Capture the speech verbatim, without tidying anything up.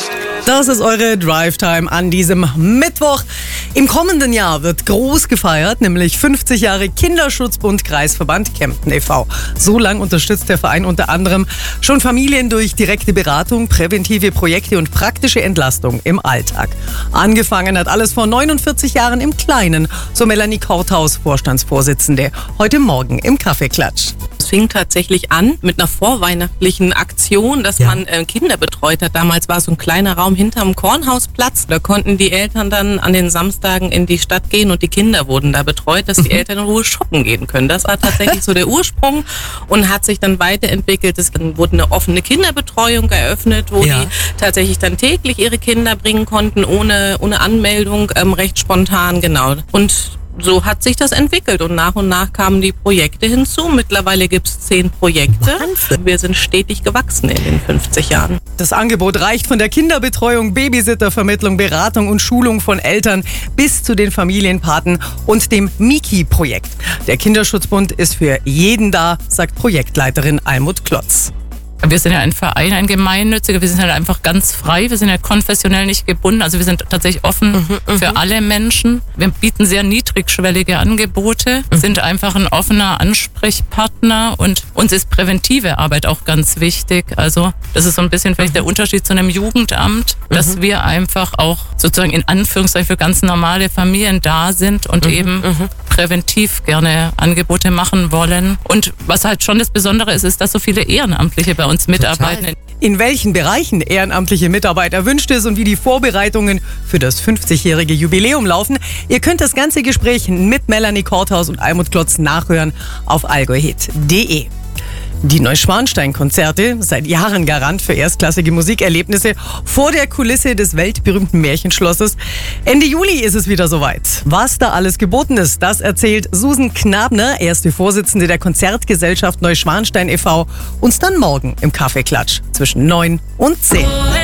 Das ist eure Drive-Time an diesem Mittwoch. Im kommenden Jahr wird groß gefeiert, nämlich fünfzig Jahre Kinderschutzbund Kreisverband Kempten e V So lang unterstützt der Verein unter anderem schon Familien durch direkte Beratung, präventive Projekte und praktische Entlastung im Alltag. Angefangen hat alles vor neunundvierzig Jahren im Kleinen, so Melanie Korthaus, Vorstandsvorsitzende, heute Morgen im Kaffeeklatsch. Es fing tatsächlich an mit einer vorweihnachtlichen Aktion, dass ja. man äh, Kinder betreut hat. Damals war so ein kleiner Raum hinterm Kornhausplatz. Da konnten die Eltern dann an den Samstagen in die Stadt gehen und die Kinder wurden da betreut, dass die mhm. Eltern in Ruhe shoppen gehen können. Das war tatsächlich so der Ursprung und hat sich dann weiterentwickelt. Es wurde eine offene Kinderbetreuung eröffnet, wo ja. die tatsächlich dann täglich ihre Kinder bringen konnten, ohne, ohne Anmeldung, ähm, recht spontan, genau. Und so hat sich das entwickelt und nach und nach kamen die Projekte hinzu. Mittlerweile gibt es zehn Projekte. Wahnsinn. Wir sind stetig gewachsen in den fünfzig Jahren. Das Angebot reicht von der Kinderbetreuung, Babysittervermittlung, Beratung und Schulung von Eltern bis zu den Familienpaten und dem Miki-Projekt. Der Kinderschutzbund ist für jeden da, sagt Projektleiterin Almut Klotz. Wir sind ja ein Verein, ein gemeinnütziger, wir sind halt einfach ganz frei, wir sind ja konfessionell nicht gebunden, also wir sind tatsächlich offen mhm, für alle Menschen. Wir bieten sehr niedrigschwellige Angebote, mhm. sind einfach ein offener Ansprechpartner und uns ist präventive Arbeit auch ganz wichtig. Also das ist so ein bisschen vielleicht mhm. der Unterschied zu einem Jugendamt, dass mhm. wir einfach auch sozusagen in Anführungszeichen für ganz normale Familien da sind und mhm. eben mhm. präventiv gerne Angebote machen wollen. Und was halt schon das Besondere ist, ist, dass so viele Ehrenamtliche bei uns mitarbeiten. Total. In welchen Bereichen ehrenamtliche Mitarbeit erwünscht ist und wie die Vorbereitungen für das fünfzigjährige Jubiläum laufen, ihr könnt das ganze Gespräch mit Melanie Korthaus und Almut Klotz nachhören auf allgäuhit punkt de. Die Neuschwanstein-Konzerte, seit Jahren Garant für erstklassige Musikerlebnisse vor der Kulisse des weltberühmten Märchenschlosses. Ende Juli ist es wieder soweit. Was da alles geboten ist, das erzählt Susan Knabner, erste Vorsitzende der Konzertgesellschaft Neuschwanstein e V, uns dann morgen im Kaffeeklatsch zwischen neun und zehn.